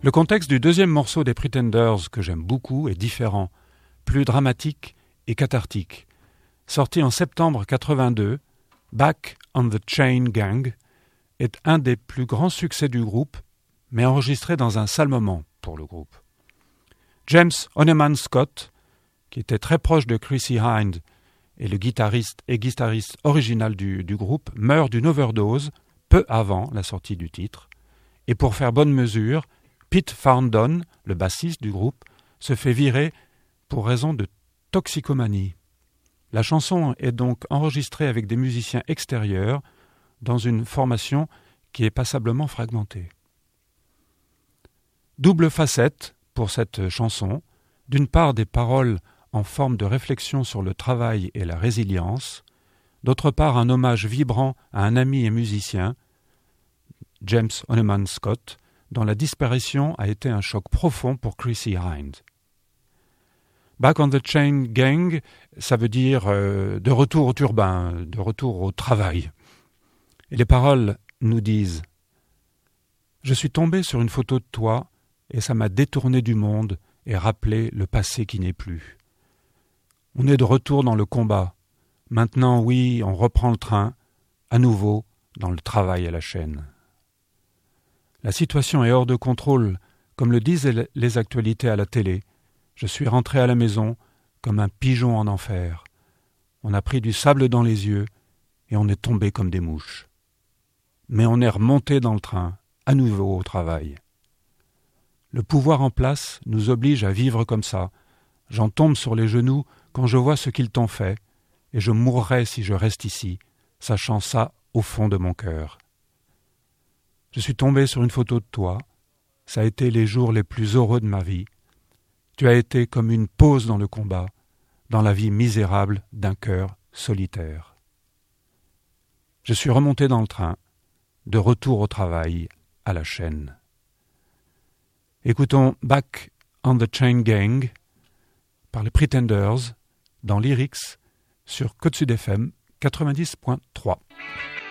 Le contexte du deuxième morceau des Pretenders, que j'aime beaucoup, est différent, plus dramatique et cathartique. Sorti en septembre 82, Back on the Chain Gang est un des plus grands succès du groupe, mais enregistré dans un sale moment pour le groupe. James Honeyman Scott, qui était très proche de Chrissie Hynde et le guitariste original du groupe, meurt d'une overdose peu avant la sortie du titre. Et pour faire bonne mesure, Pete Farndon, le bassiste du groupe, se fait virer pour raison de toxicomanie. La chanson est donc enregistrée avec des musiciens extérieurs dans une formation qui est passablement fragmentée. Double facette pour cette chanson, d'une part des paroles en forme de réflexion sur le travail et la résilience, d'autre part un hommage vibrant à un ami et musicien, James Honeyman Scott, dont la disparition a été un choc profond pour Chrissie Hynde. Back on the Chain Gang, ça veut dire de retour au turbin, de retour au travail. Et les paroles nous disent « Je suis tombé sur une photo de toi et ça m'a détourné du monde et rappelé le passé qui n'est plus. On est de retour dans le combat. Maintenant, oui, on reprend le train, à nouveau dans le travail à la chaîne. » La situation est hors de contrôle, comme le disent les actualités à la télé. Je suis rentré à la maison comme un pigeon en enfer. On a pris du sable dans les yeux et on est tombé comme des mouches. Mais on est remonté dans le train, à nouveau au travail. Le pouvoir en place nous oblige à vivre comme ça. J'en tombe sur les genoux quand je vois ce qu'ils t'ont fait, et je mourrai si je reste ici, sachant ça au fond de mon cœur. Je suis tombé sur une photo de toi. Ça a été les jours les plus heureux de ma vie. Tu as été comme une pause dans le combat, dans la vie misérable d'un cœur solitaire. Je suis remonté dans le train, de retour au travail, à la chaîne. Écoutons Back on the Chain Gang par les Pretenders dans Lyrics sur Côte Sud FM 90.3.